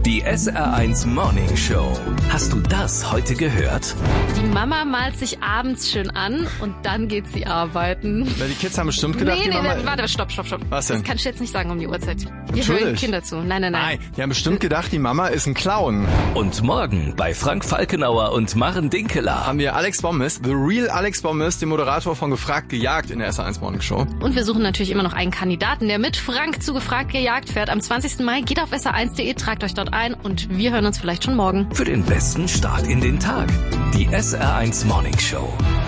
Die SR1 Morning Show. Hast du das heute gehört? Die Mama malt sich abends schön an und dann geht sie arbeiten. Weil die Kids haben bestimmt gedacht, Nee, die Mama... warte, stopp. Was denn? Das kannst du jetzt nicht sagen um die Uhrzeit. Hier Natürlich. hören Kinder zu. Nein. Nein, die haben bestimmt gedacht, die Mama ist ein Clown. Und morgen bei Frank Falkenauer und Maren Dinkeler. Haben wir Alex Bommes, The Real Alex Bommes, den Moderator von Gefragt gejagt in der SR1 Morning Show. Und wir suchen natürlich immer noch einen Kandidaten, der mit Frank zu Gefragt gejagt fährt. Am 20. Mai geht auf sr1.de, tragt euch dort ein und wir hören uns vielleicht schon morgen. Für den besten Start in den Tag. Die SR1 Morning Show.